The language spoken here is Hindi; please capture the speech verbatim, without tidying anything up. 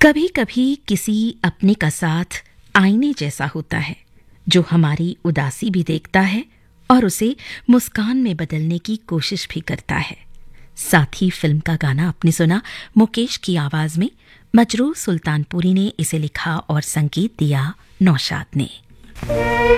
कभी कभी किसी अपने का साथ आईने जैसा होता है जो हमारी उदासी भी देखता है और उसे मुस्कान में बदलने की कोशिश भी करता है। साथ ही फिल्म का गाना आपने सुना मुकेश की आवाज में। मजरूर सुल्तानपुरी ने इसे लिखा और संगीत दिया नौशाद ने।